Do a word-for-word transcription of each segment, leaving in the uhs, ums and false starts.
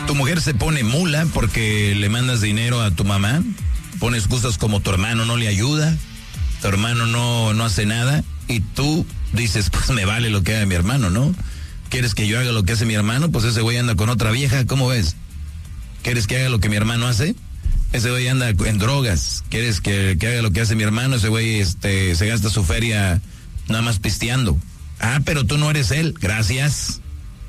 Tu mujer se pone mula porque le mandas dinero a tu mamá, pone excusas como tu hermano no le ayuda, tu hermano no, no hace nada, y tú dices, pues me vale lo que haga mi hermano, ¿no? ¿Quieres que yo haga lo que hace mi hermano? Pues ese güey anda con otra vieja, ¿cómo ves? ¿Quieres que haga lo que mi hermano hace? Ese güey anda en drogas. ¿Quieres que, que haga lo que hace mi hermano? Ese güey este, se gasta su feria nada más pisteando. Ah, pero tú no eres él. Gracias.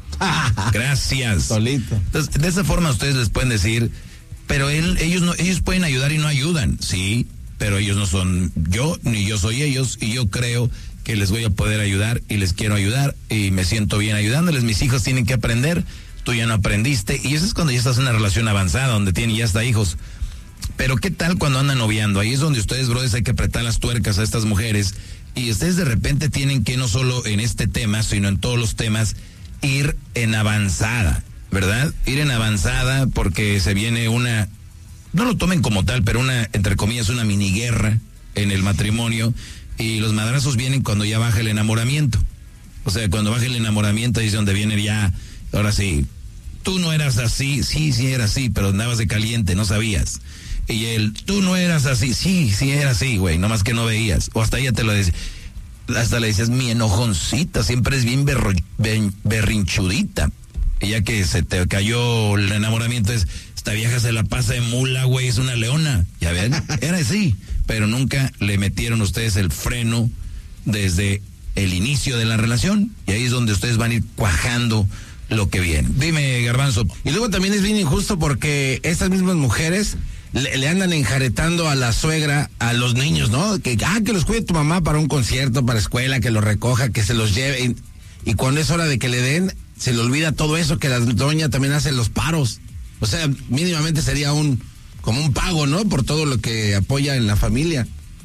Gracias. Solito. Entonces, de esa forma ustedes les pueden decir, pero él, ellos no, ellos pueden ayudar y no ayudan. Sí, pero ellos no son yo, ni yo soy ellos, y yo creo que les voy a poder ayudar y les quiero ayudar y me siento bien ayudándoles. Mis hijos tienen que aprender, tú ya no aprendiste, y eso es cuando ya estás en una relación avanzada, donde tienen ya hasta hijos. Pero ¿qué tal cuando andan noviando? Ahí es donde ustedes, brothers, hay que apretar las tuercas a estas mujeres, y ustedes de repente tienen que, no solo en este tema, sino en todos los temas, ir en avanzada, ¿verdad? Ir en avanzada porque se viene una, no lo tomen como tal, pero una, entre comillas, una mini guerra en el matrimonio, y los madrazos vienen cuando ya baja el enamoramiento. O sea, cuando baja el enamoramiento es donde viene ya, ahora sí, tú no eras así, sí, sí era así, pero andabas de caliente, no sabías. Y él, tú no eras así, sí, sí era así, güey, nomás que no veías. O hasta ella te lo decía, hasta le decías, mi enojoncita, siempre es bien, berro, ben, berrinchudita. Y ya que se te cayó el enamoramiento, es, esta vieja se la pasa de mula, güey, es una leona. Ya ven, era así, pero nunca le metieron ustedes el freno desde el inicio de la relación. Y ahí es donde ustedes van a ir cuajando lo que viene. Dime, Garbanzo. Y luego también es bien injusto porque estas mismas mujeres le, le andan enjaretando a la suegra, a los niños, ¿no? Que, ah, que los cuide tu mamá para un concierto, para escuela, que los recoja, que se los lleve. Y, y cuando es hora de que le den, se le olvida todo eso, que la doña también hace los paros. O sea, mínimamente sería un, como un pago, ¿no? Por todo lo que apoya en la familia.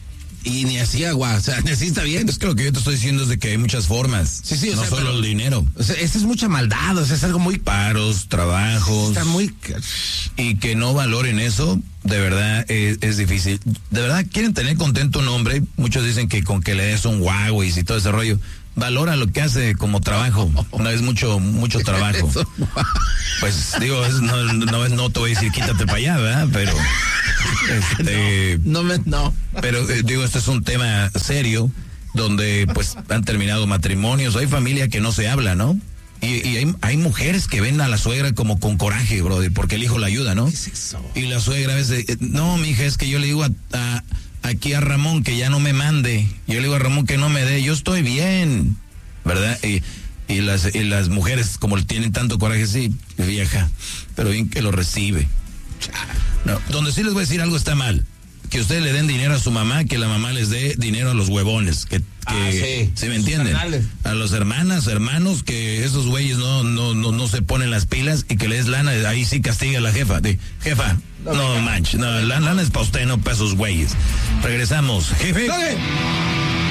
Y ni así agua, o sea, necesita bien. Es que lo que yo te estoy diciendo es de que hay muchas formas. Sí, sí, o no sea, solo pero, el dinero. O sea, esto es mucha maldad, o sea, es algo muy... Paros, trabajos. Está muy... Y que no valoren eso, de verdad, es, es difícil. De verdad, quieren tener contento un hombre. Muchos dicen que con que le des un Huawei y todo ese rollo. Valora lo que hace como trabajo. No es mucho, mucho trabajo. Pues digo, es, no, no, no te voy a decir quítate para allá, ¿verdad? Pero... Este, no, no me, no. Pero eh, digo, este es un tema serio donde pues han terminado matrimonios, hay familia que no se habla, ¿no? Y, y hay, hay mujeres que ven a la suegra como con coraje, brother, porque el hijo la ayuda, ¿no? ¿Qué es eso? Y la suegra a veces, eh, no, mija, es que yo le digo a, a, aquí a Ramón que ya no me mande, yo le digo a Ramón que no me dé, yo estoy bien, ¿verdad? Y, y las, y las mujeres como tienen tanto coraje, sí, vieja, pero bien que lo recibe. No, donde sí les voy a decir algo está mal. Que ustedes le den dinero a su mamá, que la mamá les dé dinero a los huevones. Que, que ah, sí. ¿sí me entienden? A los hermanas, hermanos, que esos güeyes no, no, no, no se ponen las pilas y que les lana, ahí sí castiga a la jefa. De, jefa, no, no manches, no, la lana es para usted, no para esos güeyes. Regresamos. Jefe. ¡Dale!